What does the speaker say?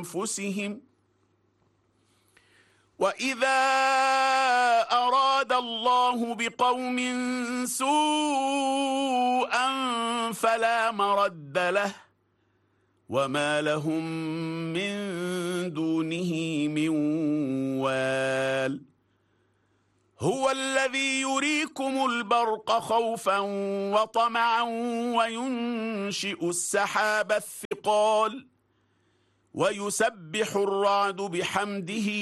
أنفسهم وإذا أراد الله بقوم سوءا فلا مرد له وما لهم من دونه من وال هو الذي يريكم البرق خوفا وطمعا وينشئ السحاب الثقال ويسبح الرعد بحمده